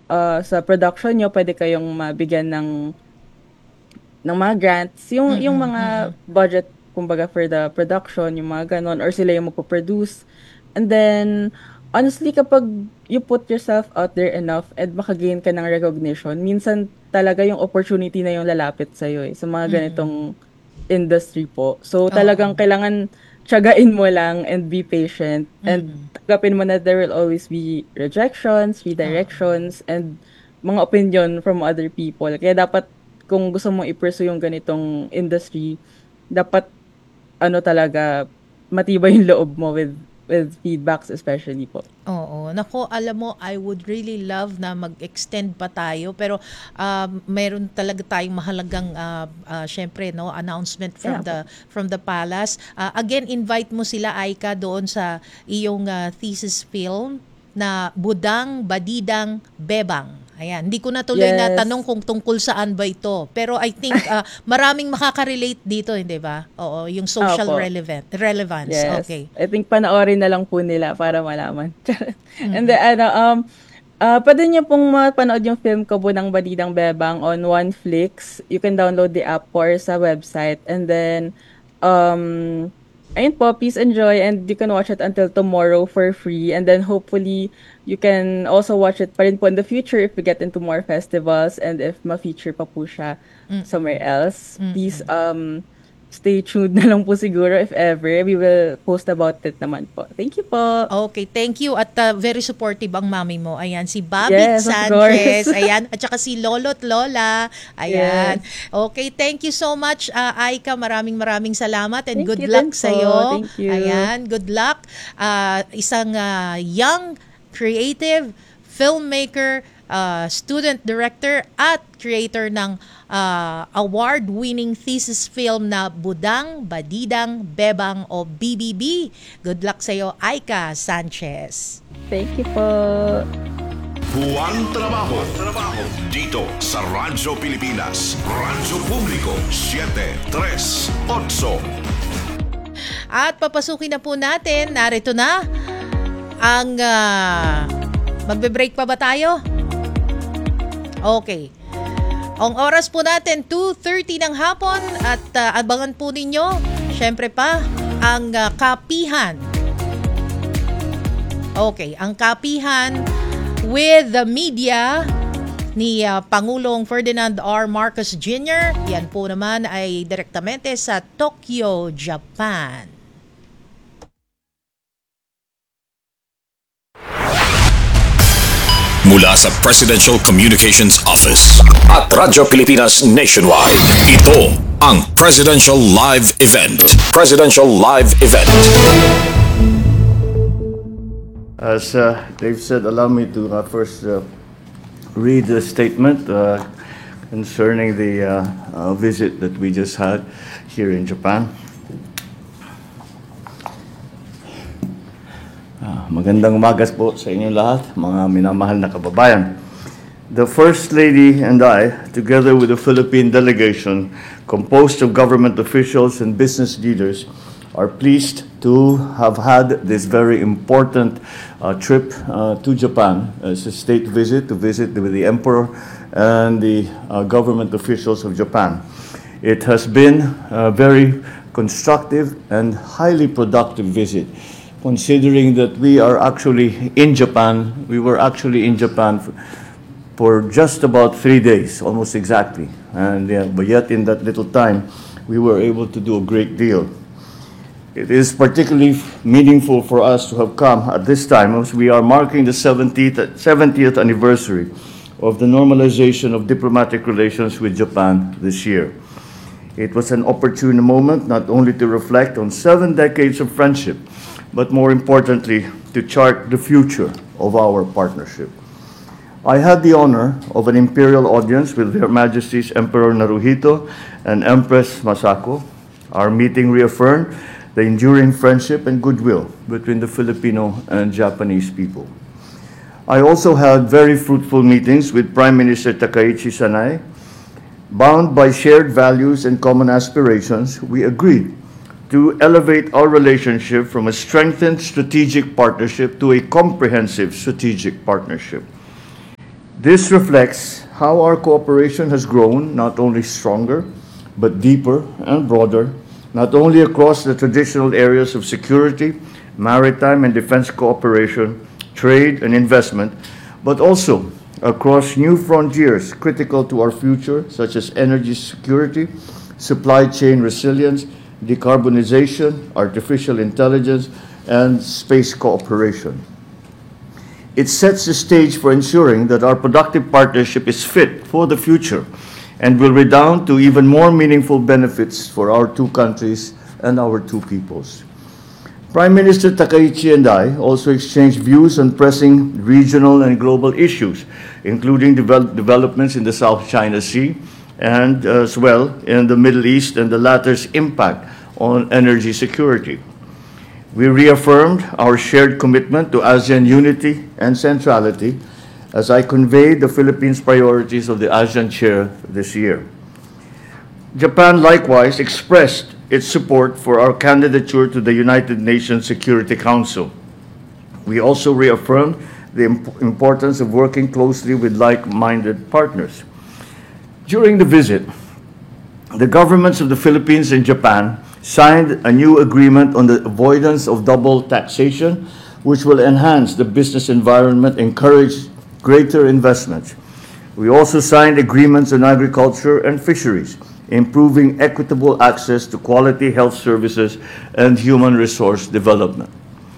sa production nyo, pwede kayong mabigyan ng mga grants, yung mga budget, kumbaga, for the production, yung mga ganon, or sila yung magpo-produce. And then, honestly, kapag you put yourself out there enough and makagain ka ng recognition, minsan talaga yung opportunity na yung lalapit sa'yo sa mga ganitong industry po. So, Oo. talagang kailangan tiyagain mo lang and be patient and tanggapin mo na there will always be rejections, redirections, and mga opinion from other people. Kaya dapat kung gusto mong i-pursue yung ganitong industry, dapat ano talaga, matibay yung loob mo with feedbacks especially po. Oo. Naku, alam mo, I would really love na mag-extend pa tayo. Pero meron talaga tayong mahalagang, syempre, no, announcement Yeah po. from the palace. Again, invite mo sila, Aika, doon sa iyong thesis film na Budang, Badidang, Bebang. Ayan, hindi ko na tuloy na tanong Yes. kung tungkol saan ba ito. Pero I think maraming makaka-relate dito, hindi ba? Oo, yung social Opo. relevance. Yes. Okay. I think panoorin na lang po nila para malaman. And then, pwede niyo pong mapanood yung film ko, Bunang Badidang Bebang, on OneFlix. You can download the app or sa website. And then, ayun po, please enjoy and you can watch it until tomorrow for free. And then hopefully, you can also watch it pa rin po in the future if we get into more festivals and if ma-feature pa po siya somewhere else. Please, stay tuned na lang po siguro if ever. We will post about it naman po. Thank you po. Okay, thank you. At very supportive ang mami mo. Ayan, si Bobby Yes, of course. Sanchez. Ayan, at saka si Lolo't Lola. Ayan. Yes. Okay, thank you so much, Aika. Maraming salamat and Thank good you din luck po. sa'yo. Thank you. Ayan, good luck. Isang young, creative filmmaker, student director at creator ng award-winning thesis film na Budang, Badidang, Bebang o BBB. Good luck sa iyo, Aika Sanchez. Thank you po. Buwang trabaho. Dito sa Radyo Pilipinas. Radyo Publiko 738. At papasukin na po natin, narito na ang magbe-break pa ba tayo? Okay. Ang oras po natin, 2:30 ng hapon at abangan po ninyo, syempre pa, ang kapihan. Okay, ang kapihan with the media ni Pangulong Ferdinand R. Marcos Jr. Yan po naman ay direktamente sa Tokyo, Japan. Mula sa Presidential Communications Office at Radyo Pilipinas Nationwide, ito ang Presidential Live Event. Presidential Live Event. As Dave said, allow me to first read the statement concerning the visit that we just had here in Japan. Magandang umaga po sa inyong lahat, mga minamahal na kababayan. The First Lady and I, together with the Philippine delegation composed of government officials and business leaders, are pleased to have had this very important trip to Japan as a state visit, to visit with the Emperor and the government officials of Japan. It has been a very constructive and highly productive visit, considering that we were actually in Japan for just about 3 days, almost exactly. And but yet in that little time, we were able to do a great deal. It is particularly meaningful for us to have come at this time as we are marking the 70th anniversary of the normalization of diplomatic relations with Japan this year. It was an opportune moment not only to reflect on 7 decades of friendship, but more importantly, to chart the future of our partnership. I had the honor of an imperial audience with Their Majesties Emperor Naruhito and Empress Masako. Our meeting reaffirmed the enduring friendship and goodwill between the Filipino and Japanese people. I also had very fruitful meetings with Prime Minister Takaichi Sanai. Bound by shared values and common aspirations, we agreed to elevate our relationship from a strengthened strategic partnership to a comprehensive strategic partnership. This reflects how our cooperation has grown not only stronger, but deeper and broader, not only across the traditional areas of security, maritime and defense cooperation, trade and investment, but also across new frontiers critical to our future, such as energy security, supply chain resilience, decarbonization, artificial intelligence, and space cooperation. It sets the stage for ensuring that our productive partnership is fit for the future and will redound to even more meaningful benefits for our two countries and our two peoples. Prime Minister Takaichi and I also exchanged views on pressing regional and global issues, including developments in the South China Sea and as well in the Middle East and the latter's impact on energy security. We reaffirmed our shared commitment to ASEAN unity and centrality as I conveyed the Philippines' priorities of the ASEAN Chair this year. Japan likewise expressed its support for our candidature to the United Nations Security Council. We also reaffirmed the importance of working closely with like-minded partners. During the visit, the governments of the Philippines and Japan signed a new agreement on the avoidance of double taxation, which will enhance the business environment, encourage greater investments. We also signed agreements on agriculture and fisheries, improving equitable access to quality health services and human resource development.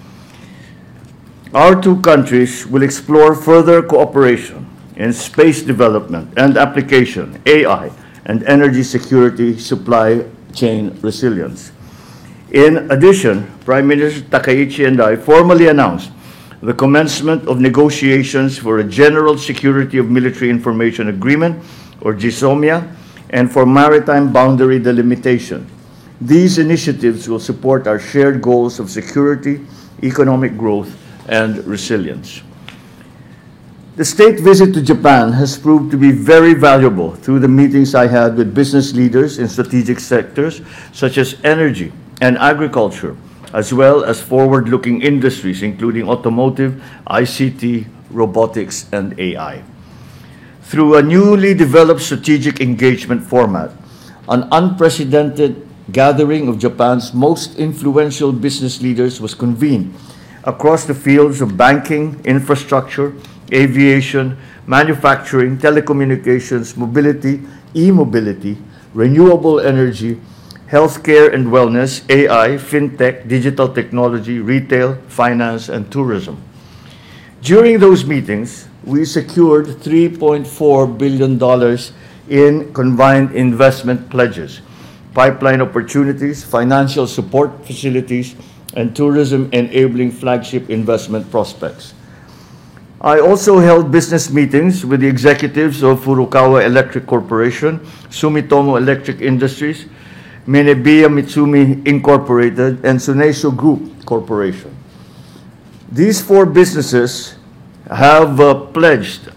Our two countries will explore further cooperation in space development and application, AI, and energy security supply chain resilience. In addition, Prime Minister Takaichi and I formally announced the commencement of negotiations for a General Security of Military Information Agreement, or GSOMIA, and for maritime boundary delimitation. These initiatives will support our shared goals of security, economic growth, and resilience. The state visit to Japan has proved to be very valuable through the meetings I had with business leaders in strategic sectors such as energy and agriculture, as well as forward-looking industries including automotive, ICT, robotics, and AI. Through a newly developed strategic engagement format, an unprecedented gathering of Japan's most influential business leaders was convened across the fields of banking, infrastructure, aviation, manufacturing, telecommunications, mobility, e-mobility, renewable energy, healthcare and wellness, AI, fintech, digital technology, retail, finance, and tourism. During those meetings, we secured $3.4 billion in combined investment pledges, pipeline opportunities, financial support facilities, and tourism-enabling flagship investment prospects. I also held business meetings with the executives of Furukawa Electric Corporation, Sumitomo Electric Industries, Minebeya Mitsumi Incorporated, and Suneisho Group Corporation. These four businesses have pledged,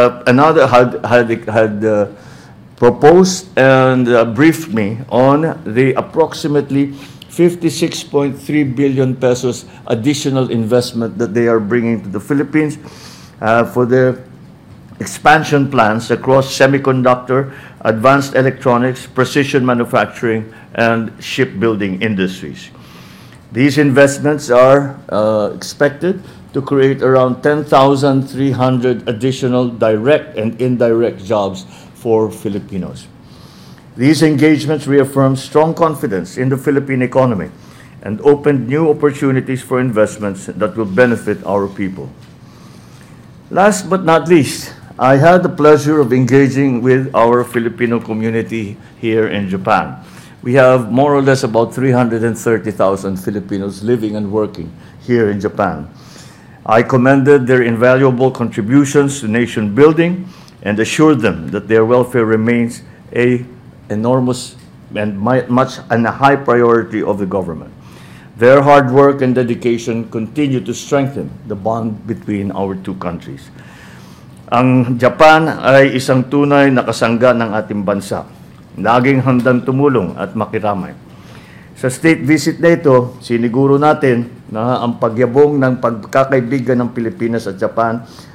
had proposed and briefed me on the approximately 56.3 billion pesos additional investment that they are bringing to the Philippines for their expansion plans across semiconductor, advanced electronics, precision manufacturing, and shipbuilding industries. These investments are expected to create around 10,300 additional direct and indirect jobs for Filipinos. These engagements reaffirm strong confidence in the Philippine economy and opened new opportunities for investments that will benefit our people. Last but not least, I had the pleasure of engaging with our Filipino community here in Japan. We have more or less about 330,000 Filipinos living and working here in Japan. I commended their invaluable contributions to nation building and assured them that their welfare remains an enormous and much and a high priority of the government. Their hard work and dedication continue to strengthen the bond between our two countries. Ang Japan ay isang tunay na kasangga ng ating bansa. Laging handang tumulong at makiramay. Sa state visit na ito, siniguro natin na ang pagyabong ng pagkakaibigan ng Pilipinas at Japan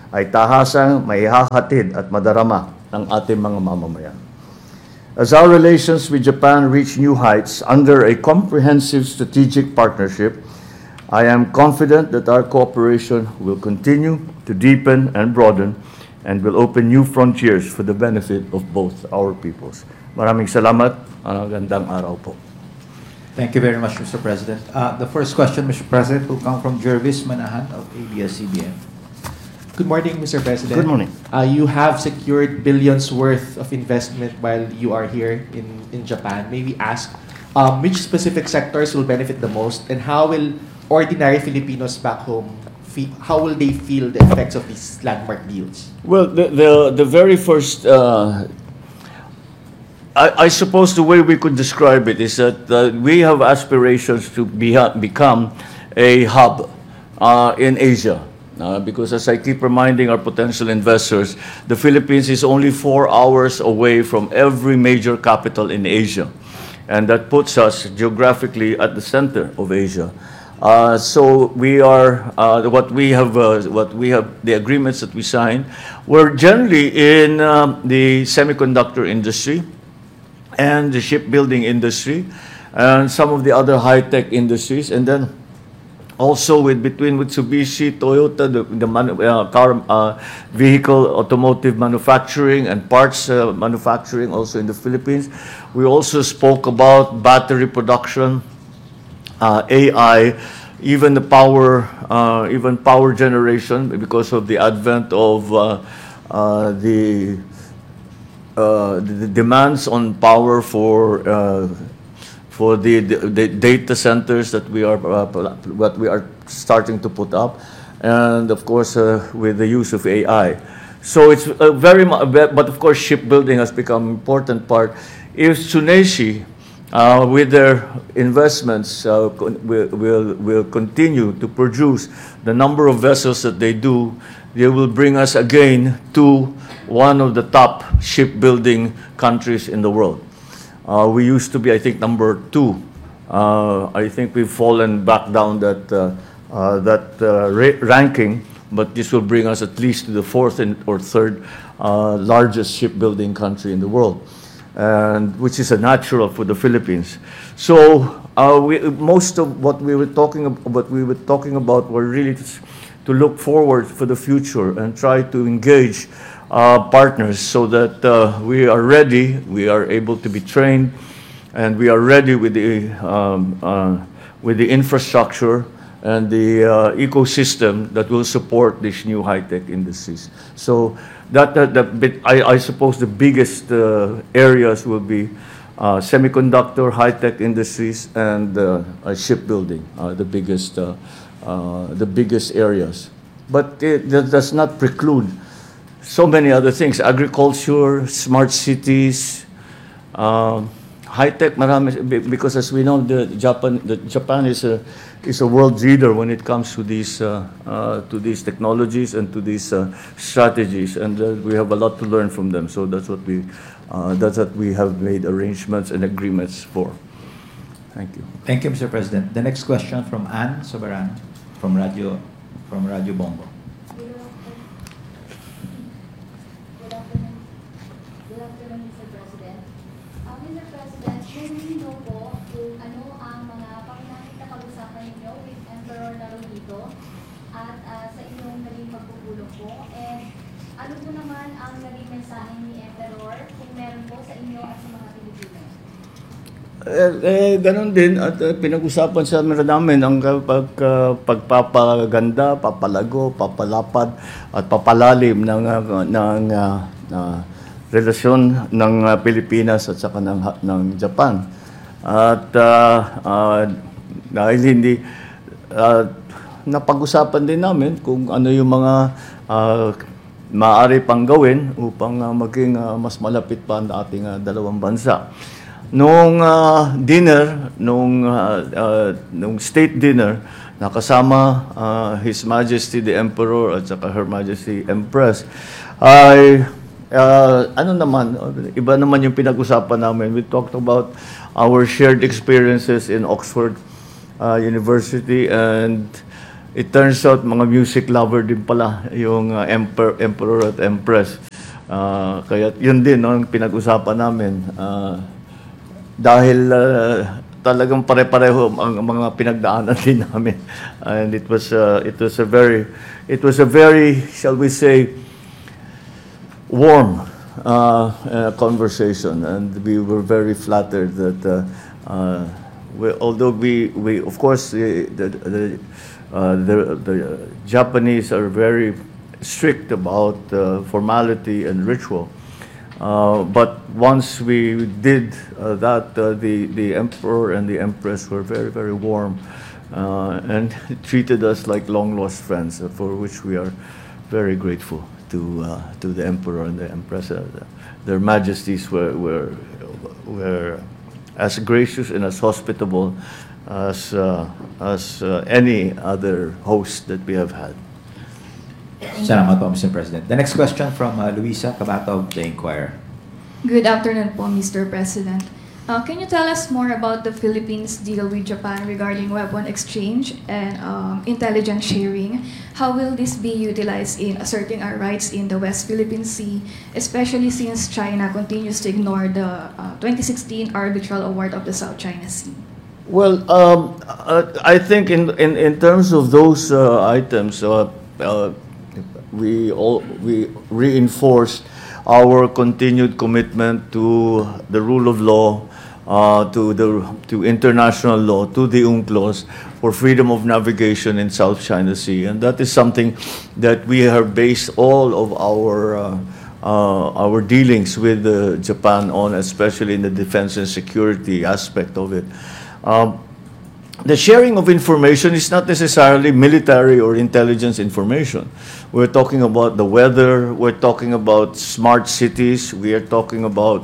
ay tahasang maihahatid at madarama ng ating mga mamamayan. As our relations with Japan reach new heights under a comprehensive strategic partnership, I am confident that our cooperation will continue to deepen and broaden and will open new frontiers for the benefit of both our peoples. Maraming salamat. Gandang araw po. Thank you very much, Mr. President. The first question, Mr. President, will come from Jervis Manahan of ABS-CBN. Good morning, Mr. President. Good morning. You have secured billions worth of investment while you are here in Japan. May we ask, which specific sectors will benefit the most, and how will ordinary Filipinos back home how will they feel the effects of these landmark deals? Well, the very first, I suppose the way we could describe it is that we have aspirations to become a hub in Asia. Because as I keep reminding our potential investors, the Philippines is only 4 hours away from every major capital in Asia. And that puts us geographically at the center of Asia. So we are, what we have, the agreements that we signed were generally in the semiconductor industry and the shipbuilding industry and some of the other high-tech industries. And then also between Mitsubishi, Toyota, the car, vehicle, automotive manufacturing and parts manufacturing also in the Philippines. We also spoke about battery production, AI, even the power generation because of the advent of the demands on power for the data centers that we are starting to put up, and of course with the use of AI. So it's very much, but of course shipbuilding has become an important part. If Tsuneshi with their investments will continue to produce the number of vessels that they do, they will bring us again to one of the top shipbuilding countries in the world. We used to be, I think, number 2. I think we've fallen back down that ranking, but this will bring us at least to the 4th or 3rd largest shipbuilding country in the world, and which is a natural for the Philippines. So most of what we were talking about were really to look forward for the future and try to engage partners so that we are ready, we are able to be trained, and we are ready with the infrastructure and the ecosystem that will support these new high-tech industries. So I suppose the biggest areas will be semiconductor, high-tech industries, and shipbuilding, the biggest areas. But that does not preclude so many other things: agriculture, smart cities, high-tech, marami, because as we know, Japan is a world leader when it comes to these technologies and to these strategies, and we have a lot to learn from them. So that's what we have made arrangements and agreements for. Thank you. Thank you, Mr. President. The next question from Ann Soberan from Radio Bongo. Ano po naman ang naging mensahe ni Emperor kung meron po sa inyo at sa mga Pilipino? Ganon din, at pinag-usapan sa namin ang pagpapaganda, papalago, papalapad at papalalim ng relasyon ng Pilipinas at saka ng Japan. At dahil hindi napag-usapan din namin kung ano yung mga maaari pang gawin upang maging mas malapit pa ang ating dalawang bansa. Nung dinner, nung state dinner, nakasama His Majesty the Emperor at saka Her Majesty Empress, ay iba naman yung pinag-usapan namin. We talked about our shared experiences in Oxford University, and it turns out mga music lover din pala yung Emperor at Empress. Kaya yun din no, ang pinag-usapan namin. Dahil talagang pare-pareho ang mga pinagdaanan din namin. And it was a very, shall we say, warm conversation, and we were very flattered that although we of course the Japanese are very strict about formality and ritual, but once we did that, the Emperor and the Empress were very, very warm and treated us like long lost friends, for which we are very grateful to the Emperor and the Empress. Their Majesties were as gracious and as hospitable as any other host that we have had. Salamat po, Mr. President. The next question from Luisa Cabato of The Inquirer. Good afternoon po, Mr. President. Can you tell us more about the Philippines' deal with Japan regarding weapon exchange and intelligence sharing? How will this be utilized in asserting our rights in the West Philippine Sea, especially since China continues to ignore the 2016 arbitral award of the South China Sea? Well, I think in terms of those items, we reinforced our continued commitment to the rule of law, to international law, to the UNCLOS for freedom of navigation in South China Sea, and that is something that we have based all of our dealings with Japan on, especially in the defense and security aspect of it. The sharing of information is not necessarily military or intelligence information. We're talking about the weather, we're talking about smart cities, we are talking about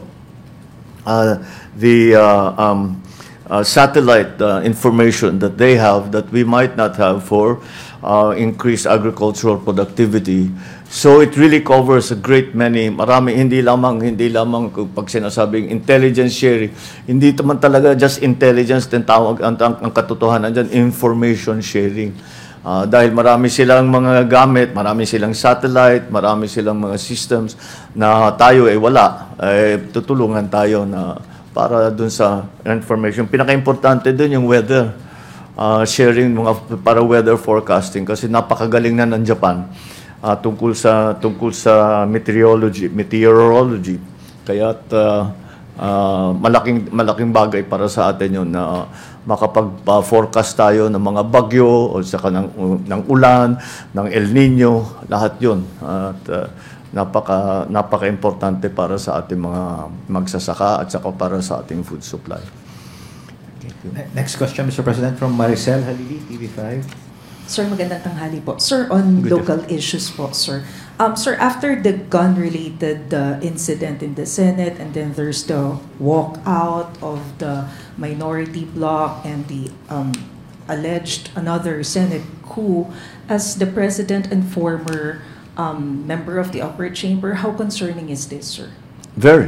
the satellite information that they have that we might not have for increased agricultural productivity. So it really covers a great many, marami, hindi lamang pag sinasabing intelligence sharing, hindi naman talaga just intelligence, din tawag ang katotohanan dyan, information sharing. Dahil marami silang mga gamit, marami silang satellite, marami silang mga systems na tayo ay wala, tutulungan tayo na para dun sa information. Pinaka-importante dun yung weather, sharing para weather forecasting, kasi napakagaling na ng Japan tungkol sa meteorology. Kaya't malaking bagay para sa atin yun na makapag-forecast tayo ng mga bagyo o saka ng ulan, ng El Nino, lahat yun. At napaka-importante para sa ating mga magsasaka at saka para sa ating food supply. Next question, Mr. President, from Maricel Halili, TV5. Sir, magandang tanghali po. Sir, on local issues po, sir. Sir, after the gun-related incident in the Senate, and then there's the walkout of the minority bloc and the alleged another Senate coup, as the President and former member of the upper chamber, how concerning is this, sir? Very.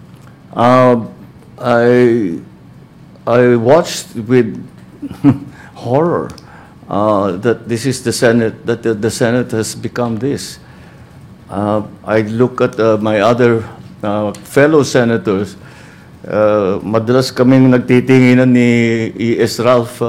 I watched with horror that this is the Senate, that the Senate has become this. I look at my other fellow senators, madalas kaming nagtitinginan ni E.S. Ralph,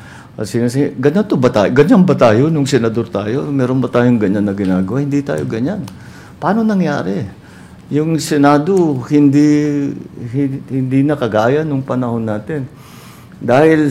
ganyan ba tayo nung senador tayo? Meron ba tayong ganyan na ginagawa? Hindi tayo ganyan. Paano nangyari? Yung Senado hindi na kagaya nung panahon natin. Dahil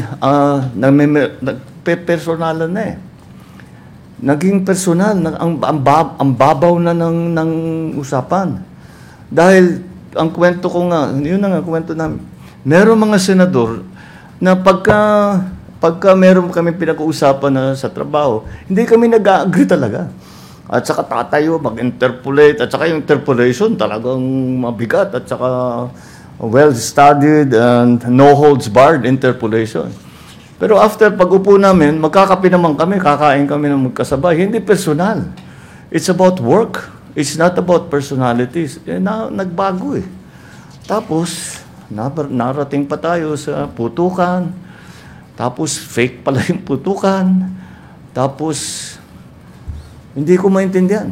personalan na eh. Naging personal, ang babaw na ng usapan. Dahil ang kwento ko nga, yun na nga kwento namin. Meron mga senador na pagka meron kami pinag-uusapan na sa trabaho, hindi kami nag-agree talaga. At saka tatayo, mag-interpolate, at saka yung interpolation talagang mabigat, at saka well-studied and no-holds-barred interpolation. Pero after pag-upo namin, magkakape naman kami, kakain kami ng magkasabay. Hindi personal. It's about work. It's not about personalities. Nagbago eh. Tapos, narating pa tayo sa putukan. Tapos, fake pala yung putukan. Tapos, hindi ko maintindihan.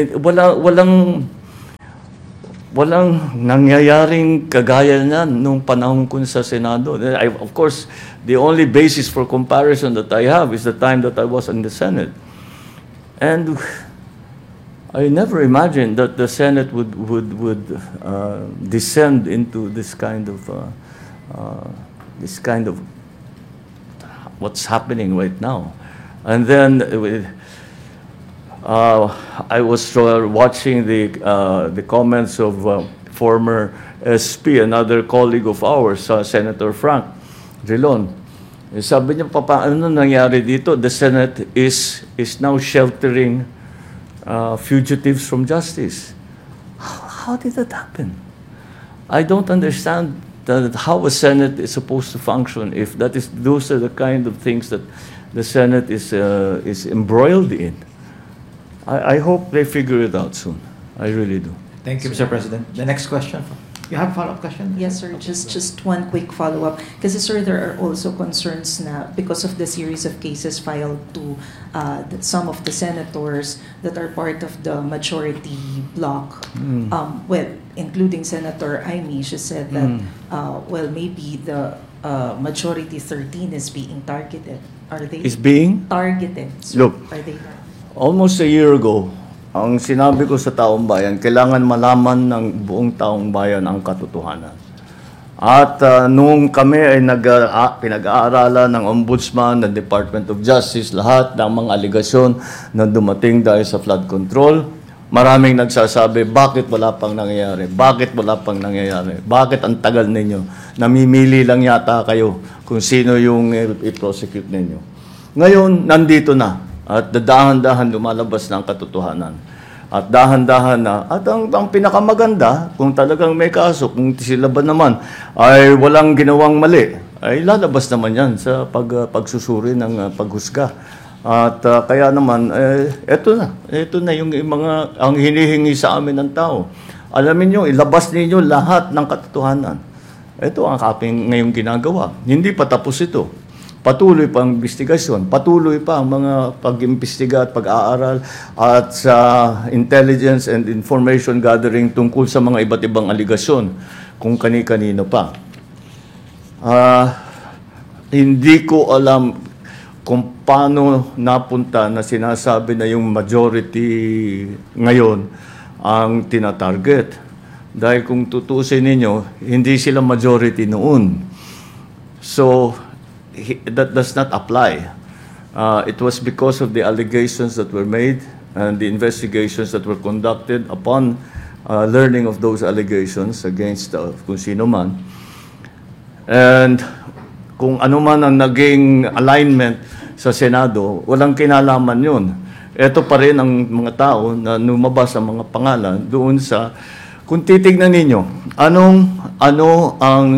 Walang nangyayaring kagaya niyan nung panahon ko sa Senado. Of course, the only basis for comparison that I have is the time that I was in the Senate. And I never imagined that the Senate would descend into this kind of what's happening right now. And then I was watching the comments of former SP, another colleague of ours, Senator Frank Drilon. Sabi niya, ano nangyari dito? The Senate is now sheltering fugitives from justice. How did that happen? I don't understand how a Senate is supposed to function if those are the kind of things that the Senate is embroiled in. I hope they figure it out soon. I really do. Thank you, Mr. President. The next question. You have a follow-up question? Yes, sir. Just one quick follow-up. Kasi, sir, there are also concerns na because of the series of cases filed to some of the senators that are part of the majority bloc, well, including Senator Amy, she said that, well, maybe the majority 13 is being targeted. Are they Is being? targeted? So Look, are they almost a year ago, ang sinabi ko sa taong bayan, kailangan malaman ng buong taong bayan ang katotohanan. At nung kami ay pinag-aaralan ng Ombudsman, ng Department of Justice, lahat ng mga aligasyon na dumating dahil sa flood control, maraming nagsasabi, bakit wala pang nangyayari? Bakit wala pang nangyayari? Bakit ang tagal ninyo? Namimili lang yata kayo kung sino yung i-prosecute ninyo. Ngayon, nandito na. At dahan-dahan lumalabas ng katotohanan. At dahan-dahan na. At ang pinakamaganda, kung talagang may kaso, kung sila ba naman ay walang ginawang mali, ay lalabas naman yan sa pagsusuri ng paghusga. At kaya naman, eto na yung mga, ang hinihingi sa amin ng tao. Alamin nyo, ilabas ninyo lahat ng katotohanan. Ito ang aking ngayong ginagawa. Hindi pa tapos ito. Patuloy pa ang investigasyon, patuloy pa ang mga pag-imbestiga at pag-aaral at sa intelligence and information gathering tungkol sa mga iba't ibang aligasyon kung kani-kanino pa. Hindi ko alam kung paano napunta na sinasabi na yung majority ngayon ang tinatarget. Dahil kung tutusin ninyo, hindi sila majority noon. So, that does not apply. It was because of the allegations that were made and the investigations that were conducted upon learning of those allegations against kung sino man. And kung ano man ang naging alignment sa Senado, walang kinalaman yun. Ito pa rin ang mga tao na lumabas ang mga pangalan doon sa, kung titignan ninyo, ano ang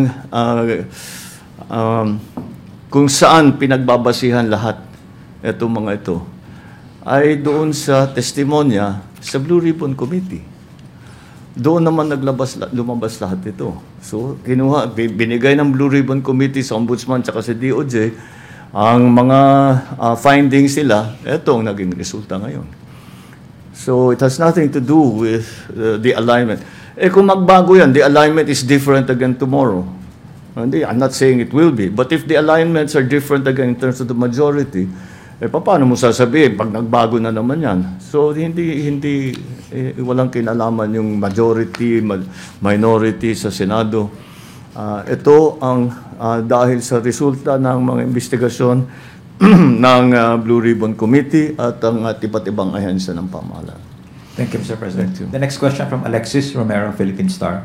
kung saan pinagbabasihan lahat itong mga ito, ay doon sa testimonya sa Blue Ribbon Committee. Doon naman lumabas lahat ito. So, binigay ng Blue Ribbon Committee sa Ombudsman at sa DOJ ang mga findings nila, ito ang naging resulta ngayon. So, it has nothing to do with the alignment. Kung magbago yan, the alignment is different again tomorrow. I'm not saying it will be, but if the alignments are different again in terms of the majority, paano mo sasabihin pag nagbago na naman yan? So walang kinalaman yung majority, minority sa Senado. Ito ang dahil sa resulta ng mga investigasyon ng Blue Ribbon Committee at ang iba't ibang ahensya ng pamahalaan. Thank you, Mr. President. The next question from Alexis Romero, Philippine Star.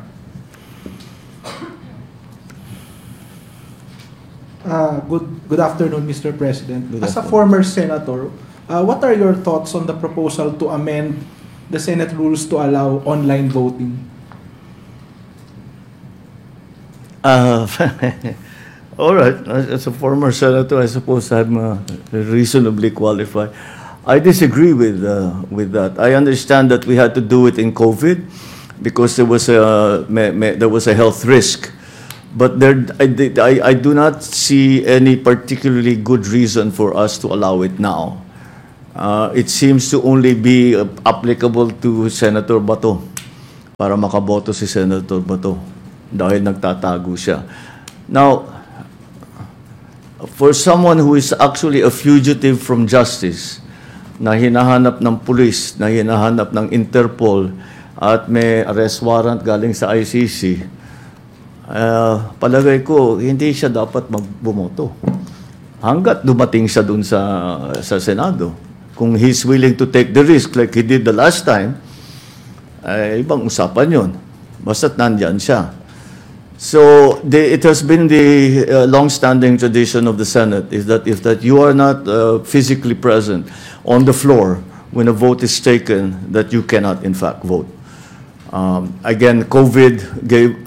Good afternoon, Mr. President. As a former senator, what are your thoughts on the proposal to amend the Senate rules to allow online voting? All right. As a former senator, I suppose I'm reasonably qualified. I disagree with that. I understand that we had to do it in COVID because there was a health risk. But I do not see any particularly good reason for us to allow it now. it seems to only be applicable to Senator Bato para makaboto si Senator Bato dahil nagtatago siya. Now, for someone who is actually a fugitive from justice, na hinahanap ng pulis, na hinahanap ng Interpol, at may arrest warrant galing sa ICC, palagay ko, hindi siya dapat magbumoto. Hanggat dumating siya dun sa Senado. Kung he's willing to take the risk like he did the last time, ibang usapan yun. Basta't nandyan siya. So it has been the long-standing tradition of the Senate is that if you are not physically present on the floor when a vote is taken, that you cannot in fact vote. Again, COVID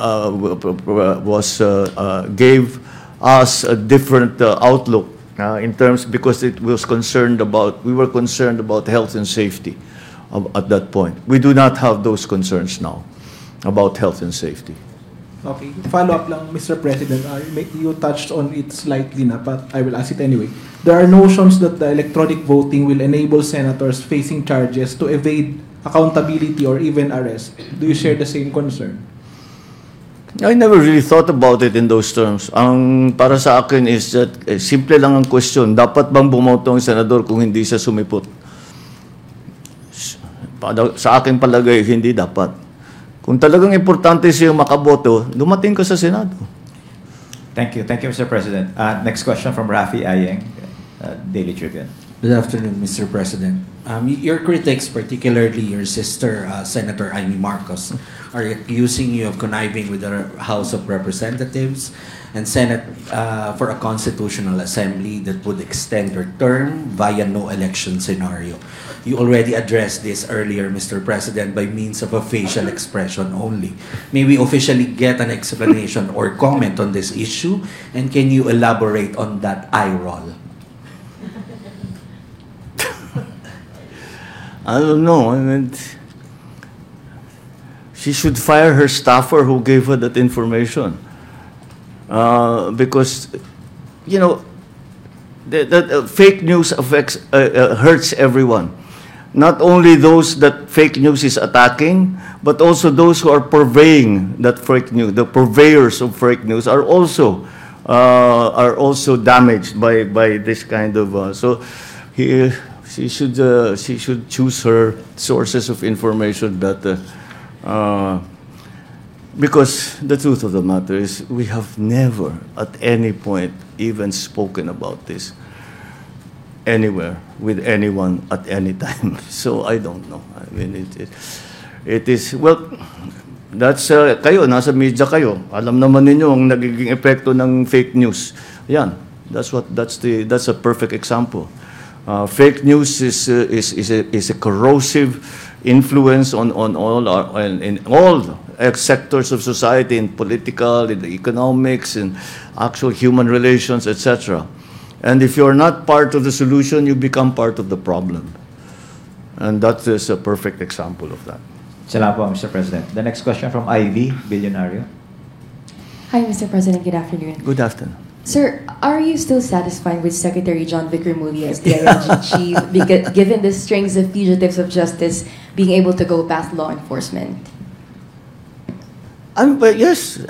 gave us a different outlook in terms because we were concerned about health and safety at that point. We do not have those concerns now about health and safety. Okay, follow up lang, Mr. President. You touched on it slightly na, but I will ask it anyway. There are notions that the electronic voting will enable senators facing charges to evade accountability or even arrest. Do you share the same concern? I never really thought about it in those terms. Ang para sa akin is that simple lang ang question, dapat bang bumoto ang senador kung hindi siya sumipot? Sa akin palagay, hindi dapat. Kung talagang importante siya makaboto, dumating ka sa Senado. Thank you, Mr. President. Next question from Rafi Ayeng, Daily Tribune. Good afternoon, Mr. President. Your critics, particularly your sister, Senator Amy Marcos, are accusing you of conniving with the House of Representatives and Senate for a constitutional assembly that would extend your term via no election scenario. You already addressed this earlier, Mr. President, by means of a facial expression only. May we officially get an explanation or comment on this issue? And can you elaborate on that eye roll? I don't know. I mean, she should fire her staffer who gave her that information. Because, you know, that fake news hurts everyone. Not only those that fake news is attacking, but also those who are purveying that fake news. The purveyors of fake news are also damaged by this kind of. So, she should choose her sources of information better. Because the truth of the matter is, we have never at any point even spoken about this anywhere with anyone at any time. So I don't know. I mean, it is, well, that's, kayo, nasa media kayo. Alam naman ninyo ang nagiging epekto ng fake news. Yan, that's a perfect example. Fake news is a corrosive influence on all in all sectors of society, in political, in the economics, in actual human relations, etc. And if you're not part of the solution, you become part of the problem. And that is a perfect example of that. Salamat po, Mr. President. The next question from Ivy, Billionario. Hi, Mr. President. Good afternoon. Good afternoon. Sir, are you still satisfied with Secretary John Vickermuli as the ILG chief, given the strings of fugitives of justice being able to go past law enforcement? Yes,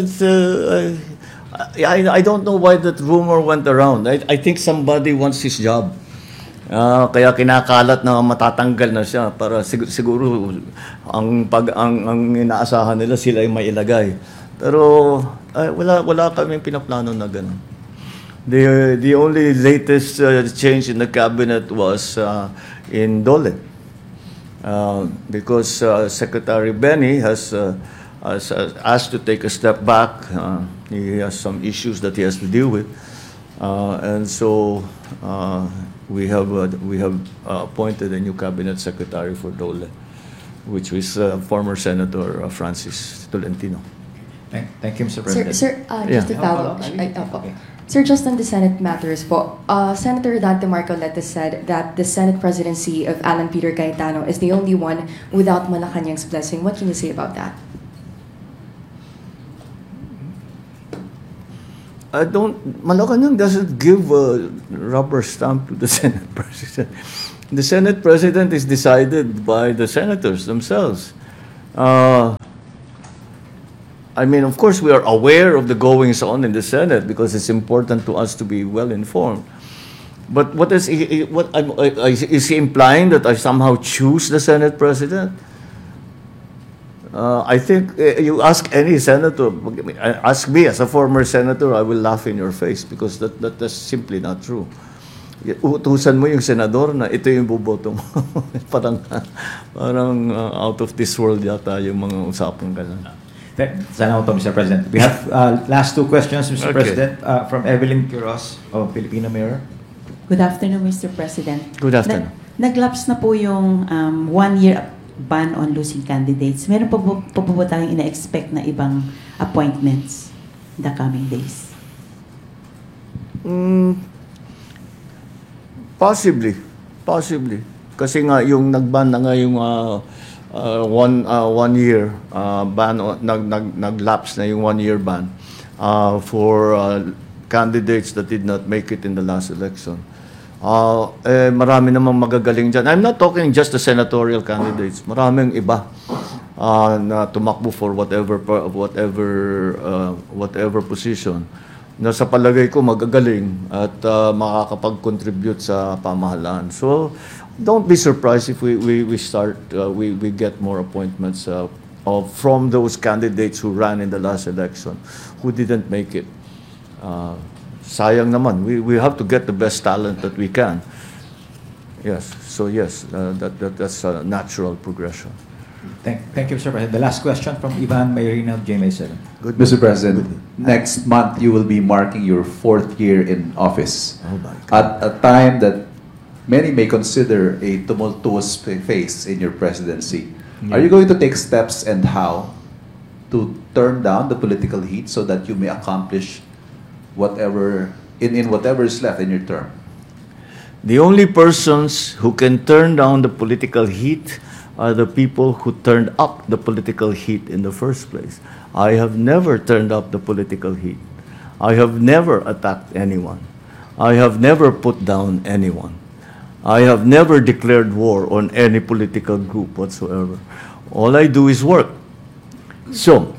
I don't know why that rumor went around. I think somebody wants his job. Kaya kinakalat na matatanggal na siya para siguro ang inaasahan nila sila ay mailagay. Pero wala kaming pinaplano na ganun. The only latest change in the cabinet was in Dole. Because Secretary Benny has asked to take a step back. He has some issues that he has to deal with. And so we have appointed a new cabinet secretary for Dole, which was former Senator Francis Tolentino. Thank you, Mr. President. Sir, just to follow up. Sir, just on the Senate matters po, Senator Dante Marcoleta said that the Senate presidency of Alan Peter Cayetano is the only one without Malacanang's blessing. What can you say about that? Malacanang doesn't give a rubber stamp to the Senate president. The Senate President is decided by the senators themselves. I mean, of course, we are aware of the goings on in the Senate because it's important to us to be well informed. But what is he implying that I somehow choose the Senate President? I think you ask any senator, ask me as a former senator, I will laugh in your face because that's simply not true. Utusan mo yung senador na ito yung boboto mo. parang out of this world yata yung mga usapang ganun. Sana po, Mr. President. We have last two questions, Mr. President, from Evelyn Quiroz of Filipino Mirror. Good afternoon, Mr. President. Good afternoon. Naglaps na po yung 1-year ban on losing candidates. Meron po po tayong ina-expect na ibang appointments in the coming days? Possibly. Kasi nga yung nag-ban na nga yung 1 year ban, nag-lapse na yung 1 year ban for candidates that did not make it in the last election. Marami namang magagaling dyan. I'm not talking just the senatorial candidates. Maraming iba na tumakbo for whatever position na sa palagay ko magagaling at makakapag-contribute sa pamahalaan. So don't be surprised if we get more appointments from those candidates who ran in the last election who didn't make it. Sayang naman. We have to get the best talent that we can. Yes. So yes, that's a natural progression. Thank you, Mr. President. The last question from Ivan Mayrina of GMA7. Mr. President, next month you will be marking your 4th year in office. Oh my God. At a time that many may consider a tumultuous phase in your presidency. Yeah. Are you going to take steps and how to turn down the political heat so that you may accomplish whatever is left in your term? The only persons who can turn down the political heat are the people who turned up the political heat in the first place. I have never turned up the political heat. I have never attacked anyone. I have never put down anyone. I have never declared war on any political group whatsoever. All I do is work. So,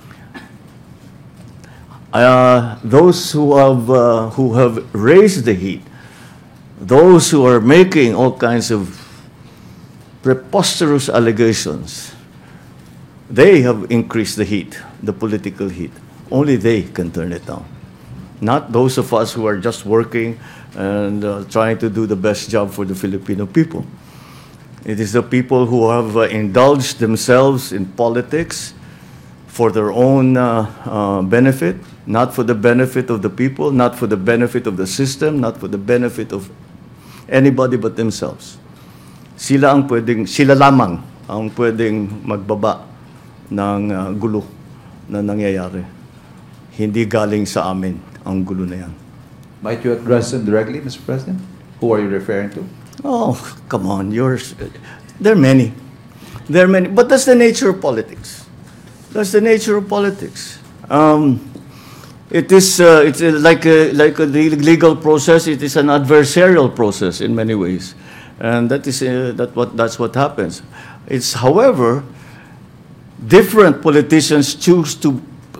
those who have raised the heat, those who are making all kinds of preposterous allegations, they have increased the heat, the political heat. Only they can turn it down. Not those of us who are just working and trying to do the best job for the Filipino people. It is the people who have indulged themselves in politics for their own benefit, not for the benefit of the people, not for the benefit of the system, not for the benefit of anybody but themselves. Sila lamang ang pwedeng magbaba ng gulo na nangyayari. Hindi galing sa amin ang gulo na yan. Might you address them directly, Mr. President? Who are you referring to? Oh, come on. There are many. But that's the nature of politics. That's the nature of politics. It's like a legal process. It is an adversarial process in many ways. And that's what happens. It's, however, different politicians choose to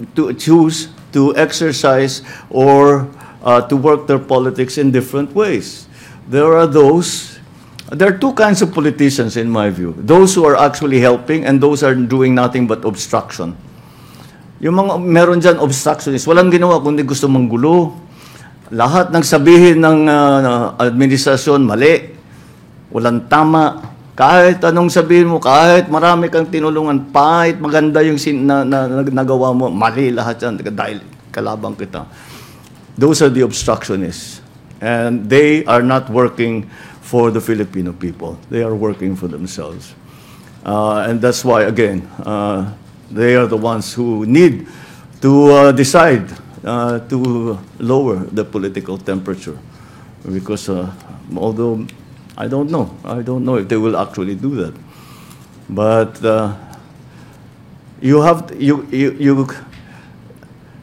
exercise or to work their politics in different ways. There are two kinds of politicians in my view. Those who are actually helping and those are doing nothing but obstruction. Yung mga meron dyan obstructionist, walang ginawa kundi gusto manggulo. Lahat ng sabihin ng administrasyon mali. Walang tama. Kahit anong sabihin mo, kahit marami kang tinulungan, kahit maganda yung nagawa mo, mali lahat yan dahil kalabang kita. Those are the obstructionists. And they are not working for the Filipino people. They are working for themselves. And that's why, again, they are the ones who need to decide to lower the political temperature. Because although I don't know if they will actually do that. But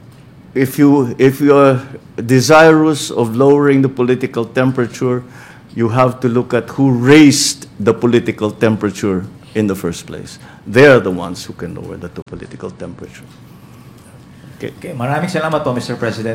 if you are desirous of lowering the political temperature, you have to look at who raised the political temperature in the first place. They are the ones who can lower the political temperature. Okay, maraming salamat po, Mr. President.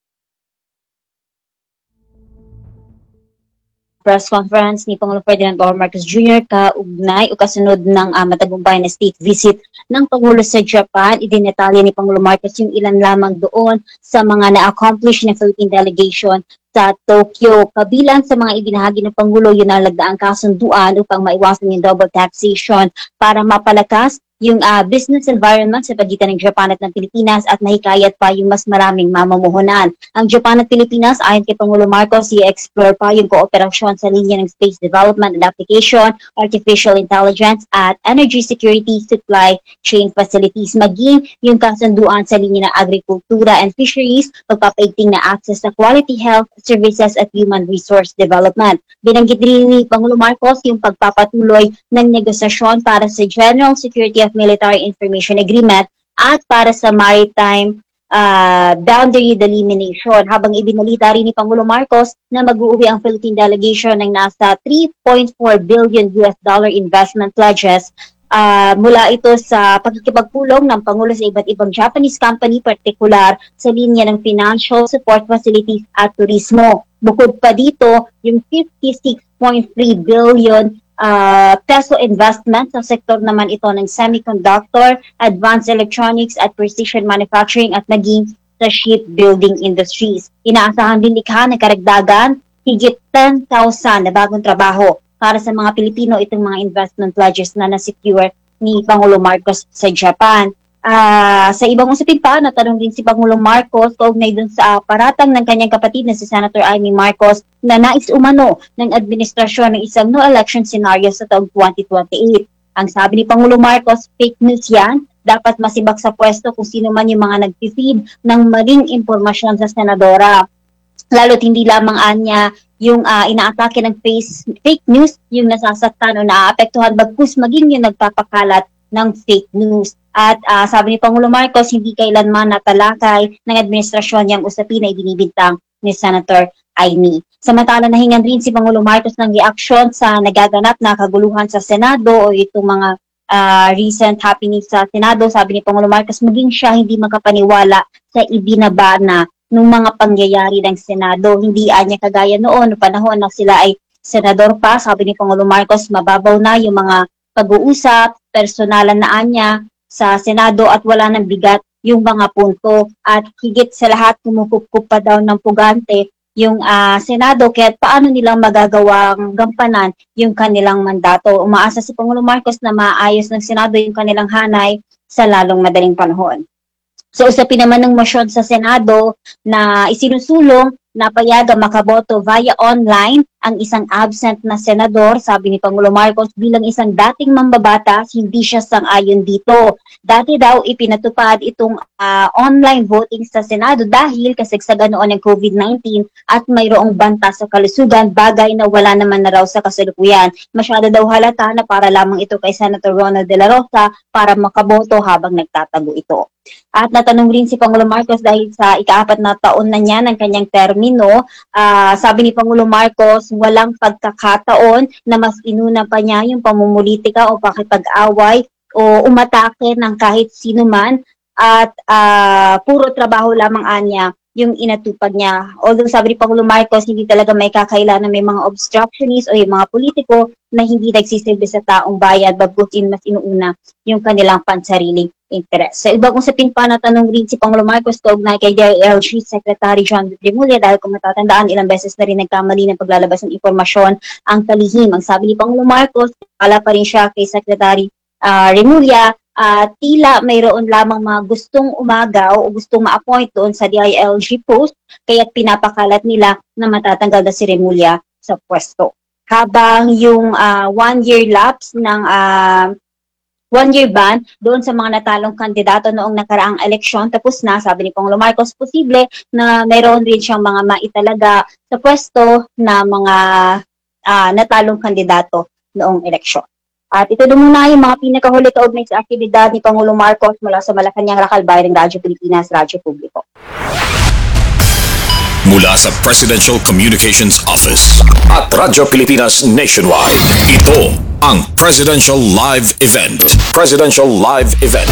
Press conference ni Pangulong Ferdinand R. Marcos Jr. kaugnay o kasunod ng matagumpay na state visit ng Pangulo sa Japan. Idinetalya ni Pangulong Marcos yung ilan lamang doon sa mga na-accomplish ng Philippine delegation sa Tokyo. Kabilang sa mga ibinahagi ng Pangulo, yun ang lagdaang kasunduan upang maiwasan yung double taxation para mapalakas yung business environment sa pagitan ng Japan at ng Pilipinas at mahikayat pa yung mas maraming mamumuhunan. Ang Japan at Pilipinas, ayon kay Pangulo Marcos, i-explore pa yung kooperasyon sa linya ng space development and application, artificial intelligence at energy security supply chain facilities. Maging yung kasunduan sa linya ng agrikultura and fisheries, pagpapaigting na access sa quality health services at human resource development. Binanggit rin ni Pangulo Marcos yung pagpapatuloy ng negosasyon para sa General Security of Military Information Agreement at para sa maritime boundary delineation. Habang ibinalita rin ni Pangulo Marcos na mag-uuwi ang Philippine delegation ng nasa $3.4 billion investment pledges mula ito sa pagkikipagpulong ng Pangulo sa iba't ibang Japanese company, partikular sa linya ng financial support facilities at turismo. Bukod pa dito, yung 56.3 billion peso investment sa sektor naman ito ng semiconductor, advanced electronics at precision manufacturing at maging sa shipbuilding industries. Inaasahan din likha ng karagdagan higit 10,000 na bagong trabaho para sa mga Pilipino itong mga investment pledges na na-secure ni Pangulo Marcos sa Japan. Sa ibang usapin pa, natanong din si Pangulong Marcos kaugnay dun sa paratang ng kanyang kapatid na si Senator Amy Marcos na nais umano ng administrasyon ng isang no election scenario sa taong 2028. Ang sabi ni Pangulong Marcos, fake news yan. Dapat masibak sa pwesto kung sino man yung mga nag-feed ng maling impormasyon sa senadora. Lalo't hindi lamang anya yung inaatake ng fake news, yung nasasaktan o naaapektuhan bagkus maging yung nagpapakalat ng fake news. At sabi ni Pangulo Marcos, hindi kailanman natalakay ng administrasyon niyang usapin na ibinibintang ni Senator Amy. Samantala, nahingan rin si Pangulo Marcos ng reaksyon sa nagaganap na kaguluhan sa Senado o itong mga recent happenings sa Senado. Sabi ni Pangulo Marcos, maging siya hindi makapaniwala sa ibinaba na ng mga pangyayari ng Senado. Hindi anya kagaya noon, panahon na sila ay senador pa. Sabi ni Pangulo Marcos, mababaw na yung mga pag-uusap, personalan na anya sa Senado at wala nang bigat yung mga punto at higit sa lahat kumukup pa daw ng pugante yung Senado kaya paano nilang magagawang gampanan yung kanilang mandato. Umaasa si Pangulo Marcos na maayos ng Senado yung kanilang hanay sa lalong madaling panahon. So usapin naman ng motion sa Senado na isinusulong na payagan makaboto via online ang isang absent na senador. Sabi ni Pangulo Marcos, bilang isang dating mambabatas, hindi siya sang-ayon dito. Dati daw ipinatupad itong online voting sa Senado dahil kasagsagan noon ng COVID-19 at mayroong banta sa kalusugan, bagay na wala naman na raw sa kasalukuyan. Masyado daw halata na para lamang ito kay Senator Ronald De La Rosa para makaboto habang nagtatago ito. At natanong rin si Pangulo Marcos dahil sa ika-4 na taon na niya ng kanyang termino, sabi ni Pangulo Marcos, walang pagkakataon na mas inuna pa niya yung pamumulitika o pakipag-away o umatake ng kahit sino man at puro trabaho lamang anya yung inatupag niya. Although sabi ni Pangulo Marcos, hindi talaga may kakaila na may mga obstructionists o yung mga politiko na hindi nagsisilbi sa taong bayan, bagkus mas inuuna yung kanilang pansariling interest. Sa ibang usapin pa, natanong rin si Pangulo Marcos kaugnay kay DILG Secretary John Remulla dahil kung matatandaan, ilang beses na rin nagkamali ng paglalabas ng impormasyon ang kalihim. Ang sabi ni Pangulo Marcos, pala pa rin siya kay Secretary Remulla, tila mayroon lamang mga gustong umagaw o gustong ma-appoint doon sa DILG post, kaya't pinapakalat nila na matatanggal na si Remulla sa pwesto. Habang yung 1-year lapse ng 1-year ban doon sa mga natalong kandidato noong nakaraang eleksyon tapos na, sabi ni Pangulo Marcos, posible na mayroon rin siyang mga maitalaga sa pwesto na mga natalong kandidato noong eleksyon. At ito muna yung mga pinakahuli kaugnay sa aktibidad ni Pangulong Marcos mula sa Malacanang, Rakal, Bayan ng Radyo Pilipinas, Radyo Publiko. Mula sa Presidential Communications Office at Radyo Pilipinas Nationwide, ito ang Presidential Live Event. Presidential Live Event.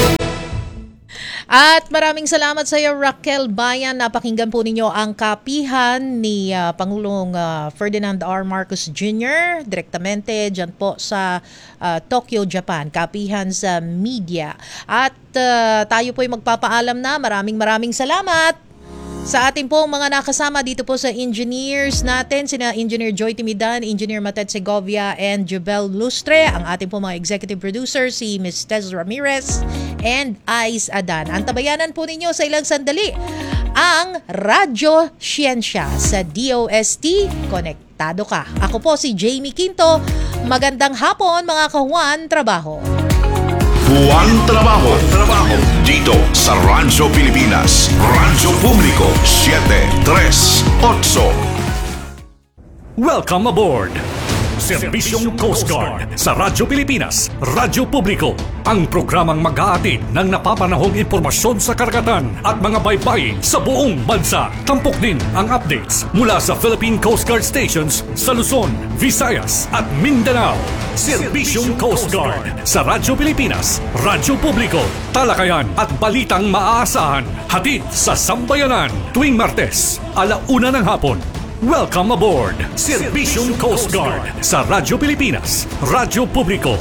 At maraming salamat sa iyo, Raquel Bayan. Napakinggan po ninyo ang kapihan ni Pangulong Ferdinand R. Marcos Jr. direktamente dyan po sa Tokyo, Japan. Kapihan sa media. At tayo po'y magpapaalam na. Maraming salamat sa ating pong mga nakasama dito po sa engineers natin, sina Engineer Joy Timidan, Engineer Matet Segovia, and Jubel Lustre. Ang ating pong mga executive producer, si Ms. Tez Ramirez and Ais Adan. Antabayanan po ninyo sa ilang sandali ang Radyo Siyensya sa DOST. Konektado ka. Ako po si Jamie Quinto. Magandang hapon mga kahuan trabaho. Juan Trabajo. Dito sa Radyo Pilipinas. Radyo Publiko 738. Welcome aboard! Serbisyong Coast Guard sa Radyo Pilipinas, Radyo Publiko, ang programang mag-aatid ng napapanahong impormasyon sa karagatan at mga baybayin sa buong bansa. Tampok din ang updates mula sa Philippine Coast Guard stations sa Luzon, Visayas at Mindanao. Serbisyong Coast Guard sa Radyo Pilipinas, Radyo Publiko, talakayan at balitang maaasahan. Hatid sa Sambayanan tuwing Martes, 1:00 ng hapon. Welcome aboard! Serbisyong Coast Guard sa Radyo Pilipinas, Radyo Publiko,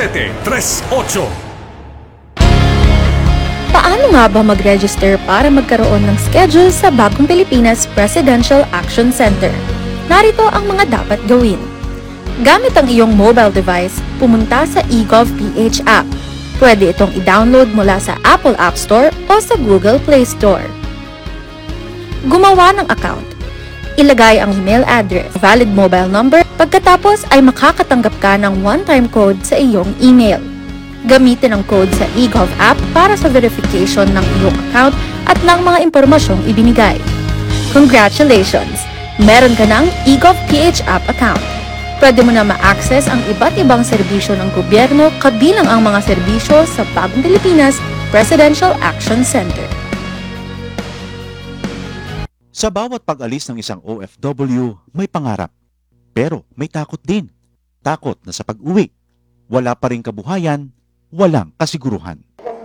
738. Paano nga ba mag-register para magkaroon ng schedule sa Bagong Pilipinas Presidential Action Center? Narito ang mga dapat gawin. Gamit ang iyong mobile device, pumunta sa eGovPH app. Pwede itong i-download mula sa Apple App Store o sa Google Play Store. Gumawa ng account. Ilagay ang email address, valid mobile number, pagkatapos ay makakatanggap ka ng one-time code sa iyong email. Gamitin ang code sa eGov app para sa verification ng iyong account at ng mga impormasyong ibinigay. Congratulations! Meron ka ng eGovPH app account. Pwede mo na ma-access ang iba't ibang serbisyo ng gobyerno kabilang ang mga serbisyo sa Bagong Pilipinas Presidential Action Center. Sa bawat pag-alis ng isang OFW, may pangarap. Pero may takot din. Takot na sa pag-uwi. Wala pa ring kabuhayan, walang kasiguruhan.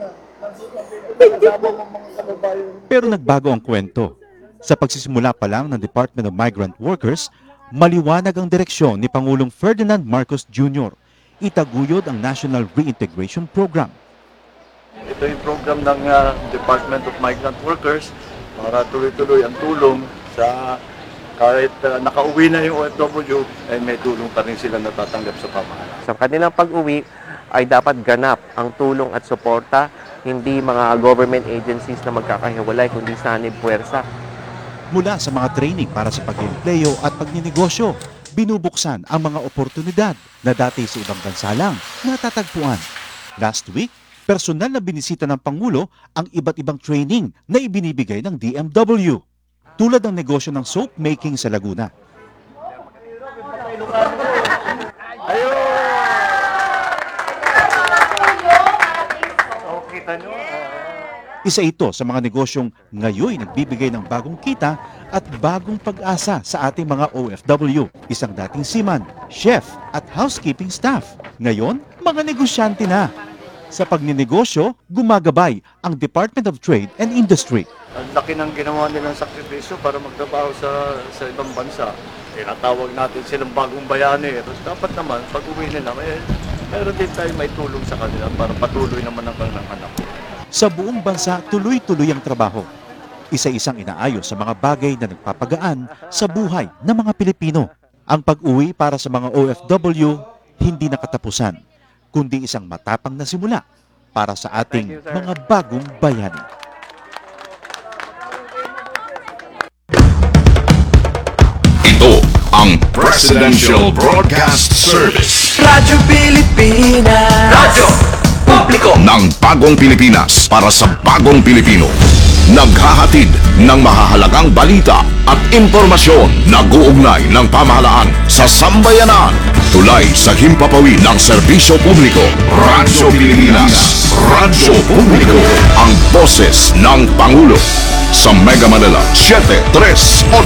Pero nagbago ang kwento. Sa pagsisimula pa lang ng Department of Migrant Workers, maliwanag ang direksyon ni Pangulong Ferdinand Marcos Jr. Itaguyod ang National Reintegration Program. Ito yung program ng Department of Migrant Workers para tuloy-tuloy ang tulong sa kahit nakauwi na yung OFW, ay may tulong pa rin sila natatanggap sa pamahalaan. Sa kanilang pag-uwi ay dapat ganap ang tulong at suporta, hindi mga government agencies na magkakahiwalay, kundi sanib puwersa. Mula sa mga training para sa pag-empleo at pagninegosyo, binubuksan ang mga oportunidad na dati sa ibang bansa lang natatagpuan. Last week, personal na binisita ng Pangulo ang iba't ibang training na ibinibigay ng DMW, tulad ng negosyo ng soap making sa Laguna. Isa ito sa mga negosyong ngayon nagbibigay ng bagong kita at bagong pag-asa sa ating mga OFW. Isang dating seaman, chef at housekeeping staff. Ngayon, mga negosyante na. Sa pagninegosyo, gumagabay ang Department of Trade and Industry. Ang laki ng ginawa nilang sakripisyo para magtrabaho sa ibang bansa. Tinatawag natin silang bagong bayani. Tapos dapat naman, pag uwi nila, meron din tayo may tulong sa kanila para patuloy naman ang kanilang anak. Sa buong bansa, tuloy-tuloy ang trabaho. Isa-isang inaayos sa mga bagay na nagpapagaan sa buhay ng mga Pilipino. Ang pag-uwi para sa mga OFW, hindi nakatapusan, kundi isang matapang na simula para sa ating mga bagong bayani. Ito ang Presidential Broadcast Service. Radyo Pilipinas. Radyo Publiko ng Bagong Pilipinas para sa Bagong Pilipino. Naghahatid ng mahahalagang balita at impormasyon na guugnay ng pamahalaan sa sambayanan. Tulay sa himpapawid ng serbisyo publiko. Radyo Pilipinas. Radyo Publiko. Ang boses ng Pangulo. Sa Mega Manila, 738.